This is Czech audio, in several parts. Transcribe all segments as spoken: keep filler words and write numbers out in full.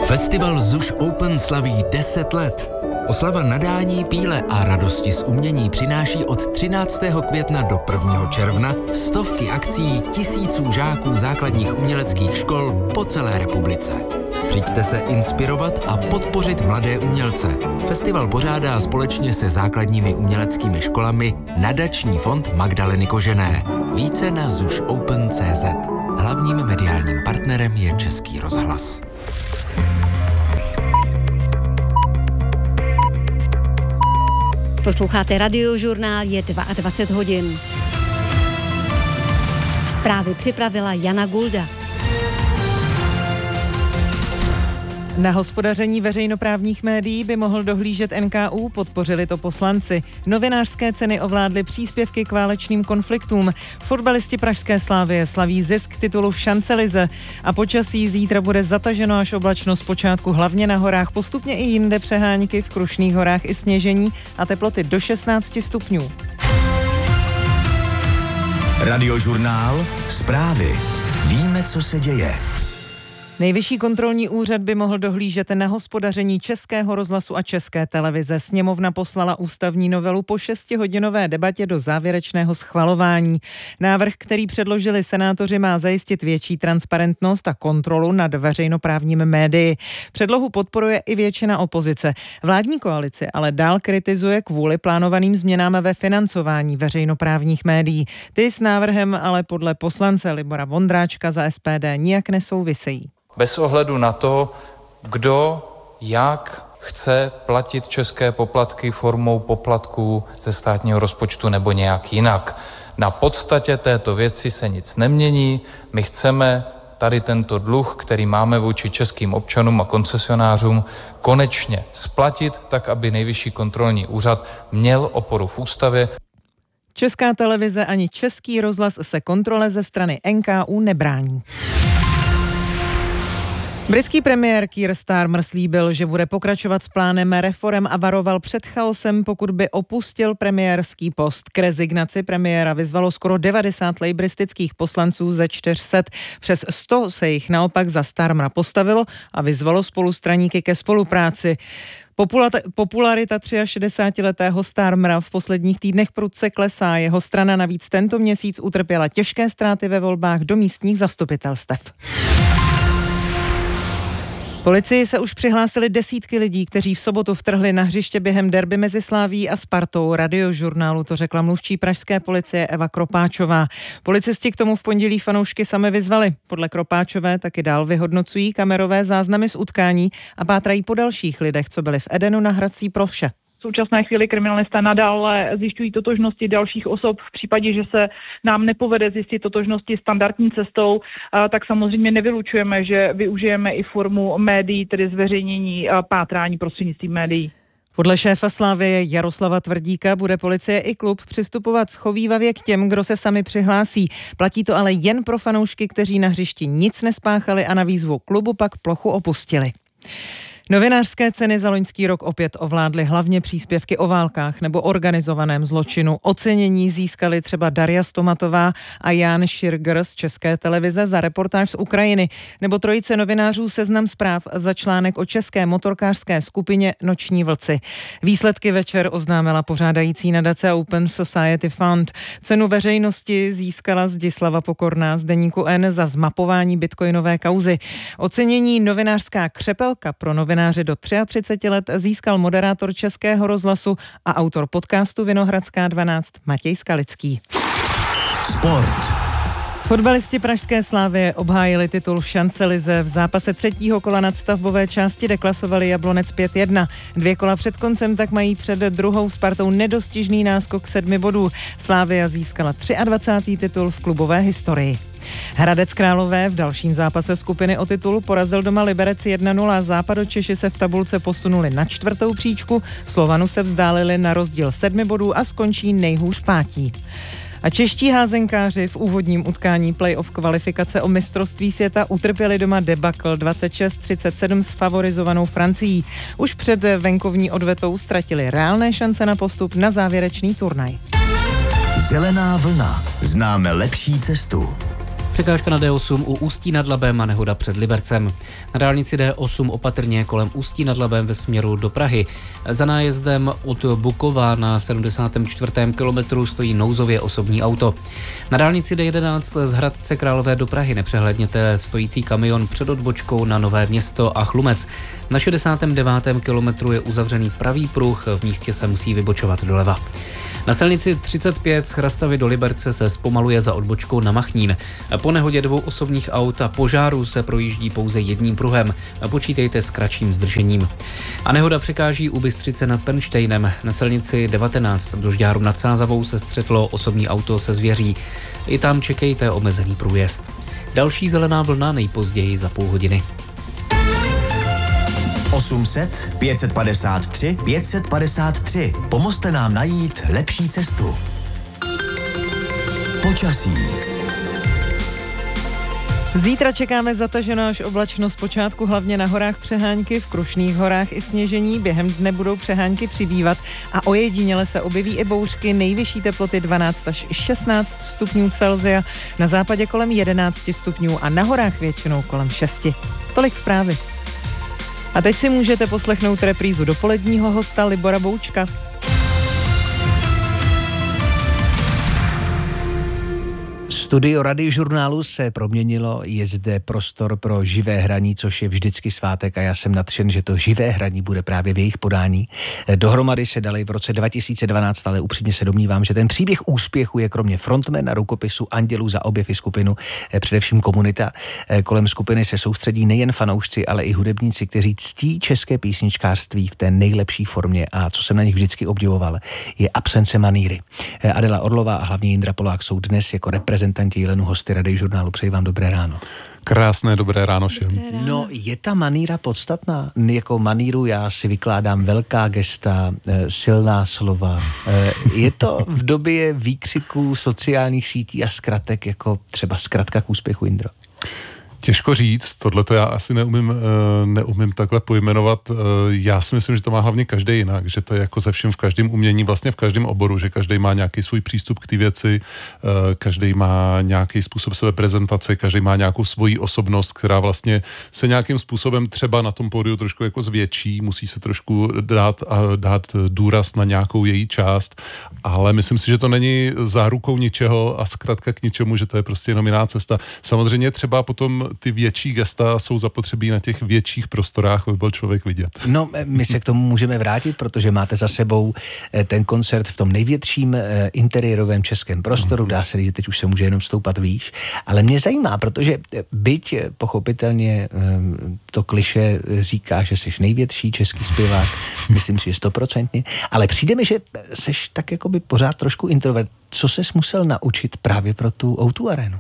Festival Zuš Open slaví deset let. Oslava nadání, píle a radosti z umění přináší od třináctého května do prvního června stovky akcí tisíců žáků základních uměleckých škol po celé republice. Přijďte se inspirovat a podpořit mladé umělce. Festival pořádá společně se základními uměleckými školami Nadační fond Magdaleny Kožené. Více na zuš open tečka cé zet. Hlavním mediálním partnerem je Český rozhlas. Posloucháte Radiožurnál, je dvacet dva hodin. Zprávy připravila Jana Gulda. Na hospodaření veřejnoprávních médií by mohl dohlížet N K U, podpořili to poslanci. Novinářské ceny ovládly příspěvky k válečným konfliktům. Fotbalisti pražské Slavie slaví zisk titulu v Champs-Élysées a počasí zítra bude zataženo až oblačno zpočátku hlavně na horách, postupně i jinde přehánky, v Krušných horách i sněžení a teploty do šestnáct stupňů. Radiožurnál, zprávy. Víme, co se děje. Nejvyšší kontrolní úřad by mohl dohlížet na hospodaření Českého rozhlasu a České televize. Sněmovna poslala ústavní novelu po šestihodinové debatě do závěrečného schvalování. Návrh, který předložili senátoři, má zajistit větší transparentnost a kontrolu nad veřejnoprávními médii. Předlohu podporuje i většina opozice. Vládní koalice ale dál kritizuje kvůli plánovaným změnám ve financování veřejnoprávních médií. Ty s návrhem ale podle poslance Libora Vondráčka za S P D nijak nesouvisejí. Bez ohledu na to, kdo, jak chce platit české poplatky formou poplatků ze státního rozpočtu nebo nějak jinak. Na podstatě této věci se nic nemění. My chceme tady tento dluh, který máme vůči českým občanům a koncesionářům, konečně splatit, tak aby Nejvyšší kontrolní úřad měl oporu v ústavě. Česká televize ani Český rozhlas se kontrole ze strany N K U nebrání. Britský premiér Keir Starmer slíbil, že bude pokračovat s plánem reforem a varoval před chaosem, pokud by opustil premiérský post. K rezignaci premiéra vyzvalo skoro devadesát lejbristických poslanců ze čtyř set. Přes sto se jich naopak za Starmera postavilo a vyzvalo spolustraníky ke spolupráci. Popularita šedesátiletého Starmera v posledních týdnech prudce klesá. Jeho strana navíc tento měsíc utrpěla těžké ztráty ve volbách do místních zastupitelstev. Policii se už přihlásili desítky lidí, kteří v sobotu vtrhli na hřiště během derby mezi Slavií a Spartou. Radiožurnálu to řekla mluvčí pražské policie Eva Kropáčová. Policisti k tomu v pondělí fanoušky sami vyzvali. Podle Kropáčové taky dál vyhodnocují kamerové záznamy z utkání a pátrají po dalších lidech, co byli v Edenu na Hradcí Provše. V současné chvíli kriminalisté nadále zjišťují totožnosti dalších osob. V případě, že se nám nepovede zjistit totožnosti standardní cestou, tak samozřejmě nevylučujeme, že využijeme i formu médií, tedy zveřejnění pátrání prostřednictvím médií. Podle šéfa Slavie Jaroslava Tvrdíka bude policie i klub přistupovat schovívavě k těm, kdo se sami přihlásí. Platí to ale jen pro fanoušky, kteří na hřišti nic nespáchali a na výzvu klubu pak plochu opustili. Novinářské ceny za loňský rok opět ovládly hlavně příspěvky o válkách nebo organizovaném zločinu. Ocenění získali třeba Daria Stomatová a Jan Širger z České televize za reportáž z Ukrajiny, nebo trojice novinářů Seznam Zpráv za článek o české motorkářské skupině Noční vlci. Výsledky večer oznámila pořádající nadace Open Society Fund. Cenu veřejnosti získala Zdislava Pokorná z deníku N za zmapování bitcoinové kauzy. Ocenění Novinářská křepelka pro novináře do třiceti tří let získal moderátor Českého rozhlasu a autor podcastu Vinohradská dvanáct Matěj Skalický. Sport. Fotbalisti pražské Slavie obhájili titul v Champs-Élysées. V zápase třetího kola nadstavbové části deklasovali Jablonec pět jedna. Dvě kola před koncem tak mají před druhou Spartou nedostižný náskok sedmi bodů. Slavia získala dvacátý třetí titul v klubové historii. Hradec Králové v dalším zápase skupiny o titul porazil doma Liberec jedna nula. Západočeši se v tabulce posunuli na čtvrtou příčku, Slovanu se vzdálili na rozdíl sedmi bodů a skončí nejhůř pátí. A čeští házenkáři v úvodním utkání play-off kvalifikace o mistrovství světa utrpěli doma debakl dvacet šest třicet sedm s favorizovanou Francií. Už před venkovní odvetou ztratili reálné šance na postup na závěrečný turnaj. Zelená vlna. Známe lepší cestu. Překážka na D osm u Ústí nad Labem a nehoda před Libercem. Na dálnici D osm opatrně kolem Ústí nad Labem ve směru do Prahy. Za nájezdem od Bukova na sedmdesátém čtvrtém kilometru stojí nouzově osobní auto. Na dálnici D jedenáct z Hradce Králové do Prahy nepřehlédněte stojící kamion před odbočkou na Nové Město a Chlumec. Na šedesátém devátém kilometru je uzavřený pravý pruh, v místě se musí vybočovat doleva. Na silnici třicet pět z Chrastavy do Liberce se zpomaluje za odbočkou na Machnín. Po nehodě dvou osobních aut a požáru se projíždí pouze jedním pruhem. Počítejte s kratším zdržením. A nehoda překáží u Bystřice nad Pernštejnem. Na silnici devatenáct do Žďáru nad Sázavou se střetlo osobní auto se zvěří. I tam čekejte omezený průjezd. Další zelená vlna nejpozději za půl hodiny. osm set pět set padesát tři pět set padesát tři. Pomozte nám najít lepší cestu. Počasí. Zítra čekáme zataženou až oblačno zpočátku, hlavně na horách přehánky, v Krušných horách i sněžení. Během dne budou přehánky přibývat a ojediněle se objeví i bouřky. Nejvyšší teploty dvanáct až šestnáct stupňů Celsia, na západě kolem jedenáct stupňů a na horách většinou kolem šesti. Tolik zprávy. A teď si můžete poslechnout reprízu dopoledního hosta Libora Boučka. Studio Radiožurnálu se proměnilo, je zde prostor pro živé hraní, což je vždycky svátek a já jsem nadšen, že to živé hraní bude právě v jejich podání. Dohromady se dali v roce dva tisíce dvanáct, ale upřímně se domnívám, že ten příběh úspěchu je kromě frontmana, rukopisu, andělů za objev i skupinu, především komunita. Kolem skupiny se soustředí nejen fanoušci, ale i hudebníci, kteří ctí české písničkářství v té nejlepší formě a co jsem na nich vždycky obdivoval, je absence maníry. Adela Orlová a hlavně Jindra Polák jsou dnes jako reprezentanti Jelenu hosty Radiožurnálu. Přeji vám dobré ráno. Krásné dobré ráno všem. Dobré ráno. No, je ta maníra podstatná? Jako maníru já si vykládám velká gesta, silná slova. Je to v době výkřiků sociálních sítí a zkratek jako třeba zkratka k úspěchu, Jindro? Těžko říct, tohle to já asi neumím, neumím takhle pojmenovat. Já si myslím, že to má hlavně každý jinak, že to je jako ze všem v každém umění, vlastně v každém oboru, že každý má nějaký svůj přístup k té věci, každý má nějaký způsob své prezentace, každý má nějakou svoji osobnost, která vlastně se nějakým způsobem třeba na tom pódiu trošku jako zvětší, musí se trošku dát, dát důraz na nějakou její část, ale myslím si, že to není zárukou ničeho a zkrátka k ničemu, že to je prostě jenom jiná cesta. Samozřejmě třeba potom ty větší gesta jsou zapotřebí na těch větších prostorách, aby byl člověk vidět. No, my se k tomu můžeme vrátit, protože máte za sebou ten koncert v tom největším interiérovém českém prostoru, dá se říct, že teď už se může jenom stoupat výš, ale mě zajímá, protože byť pochopitelně to klišé říká, že jsi největší český zpěvák, myslím si, že stoprocentně, ale přijde mi, že seš tak jakoby pořád trošku introvert. Co ses musel naučit právě pro tu ó dvě Arenu?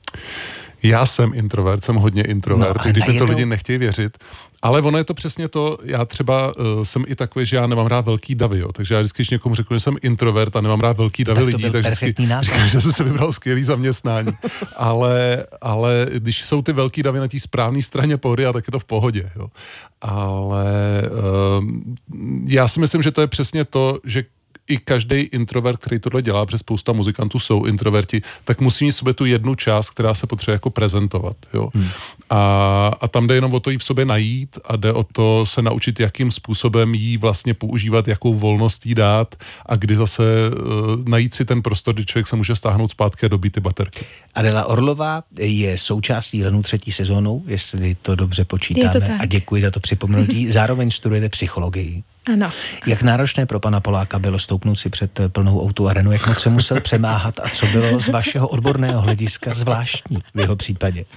Já jsem introvert, jsem hodně introvert, no, když mi to to lidi nechtějí věřit. Ale ono je to přesně to, já třeba uh, jsem i takový, že já nemám rád velký davy, jo. Takže já vždycky, když někomu řeknu, že jsem introvert a nemám rád velký davy tak lidí, tak vždycky říkám, že jsem si vybral skvělý zaměstnání. ale, ale když jsou ty velký davy na té správné straně pódia, tak je to v pohodě, jo. Ale uh, já si myslím, že to je přesně to, že i každý introvert, který tohle dělá, protože spousta muzikantů jsou introverti, tak musí mít v sobě tu jednu část, která se potřebuje jako prezentovat. Jo? Hmm. A, a tam jde jenom o to jí v sobě najít a jde o to se naučit, jakým způsobem jí vlastně používat, jakou volnost jí dát a kdy zase uh, najít si ten prostor, kdy člověk se může stáhnout zpátky a dobít ty baterky. Adela Orlová je součástí Jelenu třetí sezónou, jestli to dobře počítáme. To a děkuji za to připomenutí. Zároveň studujete psychologii. Ano. Jak náročné pro pana Poláka bylo stoupnout si před plnou ó dvě Arenu, jak moc se musel přemáhat a co bylo z vašeho odborného hlediska zvláštní v jeho případě?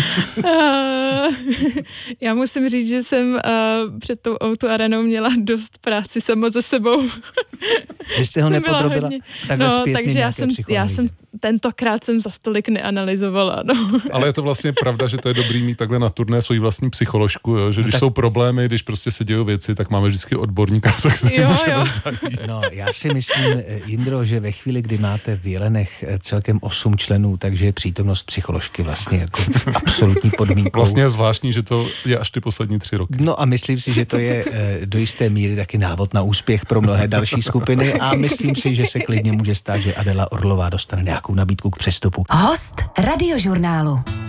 Uh, já musím říct, že jsem uh, před tou ó dvě Arenou měla dost práci sama ze sebou. Vy jste ho nepodrobila hodně... takhle no, zpětně takže já jsem, já jsem tentokrát jsem za stolik neanalyzovala. No. Ale je to vlastně pravda, že to je dobrý mít takhle na turné svoji vlastní psycholožku, jo? Že když tak... jsou problémy, když prostě se dějou věci, tak máme vždycky odborníka, za který můžeme zajít. No, já si myslím, Jindro, že ve chvíli, kdy máte v Jelenech celkem osm členů, takže je přítomnost psycholožky vlastně jako absolutní podmínkou. Vlastně je zvláštní, že to je až ty poslední tři roky. No a myslím si, že to je do jisté míry taky návod na úspěch pro mnohé další skupiny. A myslím si, že se klidně může stát, že Adela Orlová dostane nějakou nabídku k přestupu. Host Radiožurnálu.